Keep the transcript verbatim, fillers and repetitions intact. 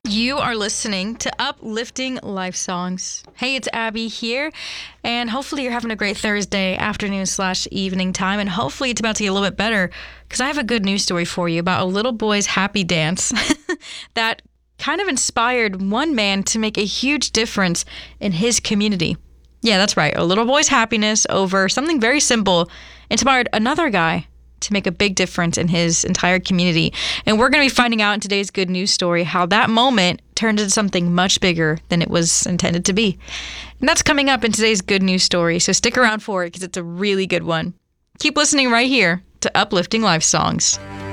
You are listening to Uplifting Life Songs. Hey, it's Abby here, and hopefully you're having a great Thursday afternoon slash evening time, and hopefully it's about to get a little bit better, because I have a good news story for you about a little boy's happy dance that kind of inspired one man to make a huge difference in his community. Yeah, that's right. A little boy's happiness over something very simple inspired another guy to make a big difference in his entire community. And we're going to be finding out in today's good news story how that moment turned into something much bigger than it was intended to be. And that's coming up in today's good news story, so stick around for it because it's a really good one. Keep listening right here to Uplifting Life Songs.